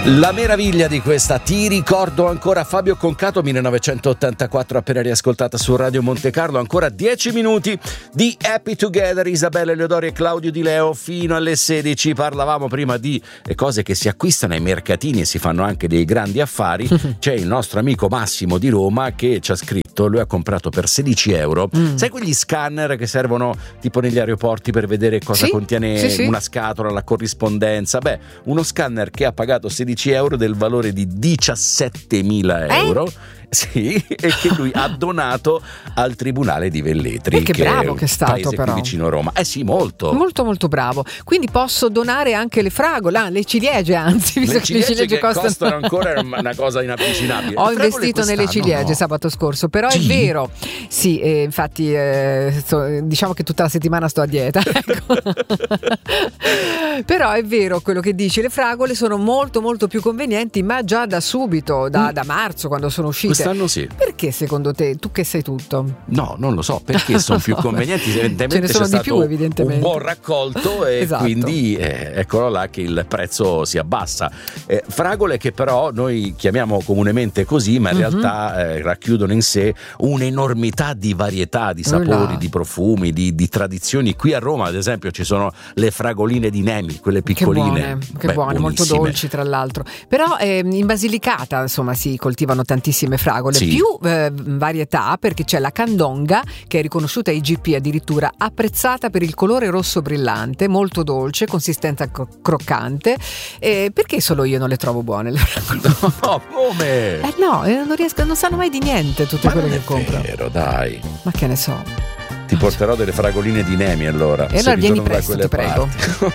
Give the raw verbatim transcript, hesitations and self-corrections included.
La meraviglia di questa Ti ricordo ancora, Fabio Concato, millenovecentottantaquattro, appena riascoltata su Radio Monte Carlo. Ancora dieci minuti di Happy Together, Isabella Eleodori e Claudio Di Leo fino alle sedici. Parlavamo prima di cose che si acquistano ai mercatini e si fanno anche dei grandi affari. C'è il nostro amico Massimo di Roma che ci ha scritto, lui ha comprato per sedici euro, mm. sai quegli scanner che servono tipo negli aeroporti per vedere cosa sì? contiene sì, sì. una scatola, la corrispondenza? Beh, uno scanner che ha pagato sedici euro del valore di diciassettemila euro. Eh? Sì, e che lui ha donato al Tribunale di Velletri. E che, che bravo è che è stato, paese però. Qui vicino a Roma. Eh sì, molto. Molto molto bravo. Quindi posso donare anche le fragole, ah, le ciliegie, anzi, visto le che ciliegie, le ciliegie che costano... costano ancora una cosa inavvicinabile. Ho Le fragole investito nelle ciliegie no? sabato scorso, però sì. è vero. Sì, eh, infatti eh, sto, diciamo che tutta la settimana sto a dieta. Ecco. Però è vero quello che dici, le fragole sono molto molto più convenienti, ma già da subito, da, mm. da marzo, quando sono uscite. Quest'anno sì. Perché secondo te, tu che sai tutto? No, non lo so, perché sono più convenienti. Evidentemente ce ne sono c'è di stato più, evidentemente. un buon raccolto e esatto. quindi eh, eccolo là che il prezzo si abbassa. Eh, fragole che però noi chiamiamo comunemente così, ma in mm-hmm. realtà eh, racchiudono in sé un'enormità di varietà, di sapori, di profumi, di, di tradizioni. Qui a Roma, ad esempio, ci sono le fragoline di Nemi, quelle piccoline. Che buone, che Beh, buone, molto dolci tra l'altro. Però eh, in Basilicata, insomma, si coltivano tantissime fragole, sì. più eh, varietà, perché c'è la candonga che è riconosciuta ai G P addirittura, apprezzata per il colore rosso brillante, molto dolce, consistenza cro- croccante. Eh, perché solo io non le trovo buone le fragole? No, come? Eh no, eh, non riesco, non sanno mai di niente tutte ma quelle non che è compro. Vero, dai. Ma che ne so. Ti porterò delle fragoline di Nemi allora. E allora vieni presto, ti prego.